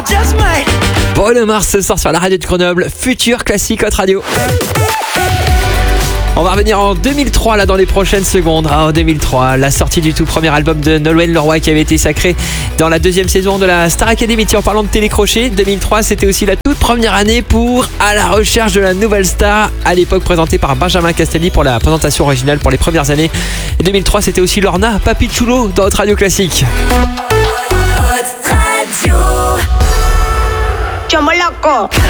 Bruno Mars ce soir sur la radio de Grenoble, futur classique Hot Radio. On va revenir en 2003 là dans les prochaines secondes. En 2003, la sortie du tout premier album de Nolwenn Leroy qui avait été sacré dans la deuxième saison de la Star Academy. Tiens, en parlant de télécrochet, 2003 c'était aussi la toute première année pour À la recherche de la nouvelle star, à l'époque présentée par Benjamin Castaldi pour la présentation originale pour les premières années. Et 2003 c'était aussi Lorna Papichulo dans Hot Radio Classique. Chomo loco.